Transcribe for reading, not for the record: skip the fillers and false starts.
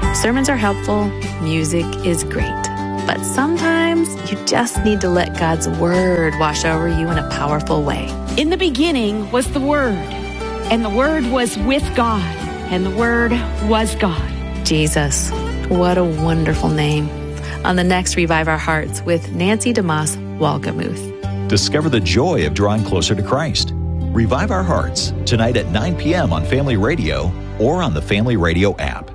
Sermons are helpful, music is great, but sometimes you just need to let God's Word wash over you in a powerful way. In the beginning was the Word, and the Word was with God, and the Word was God. Jesus, what a wonderful name. On the next Revive Our Hearts with Nancy DeMoss Walgamuth. Discover the joy of drawing closer to Christ. Revive Our Hearts, tonight at 9 p.m. on Family Radio or on the Family Radio app.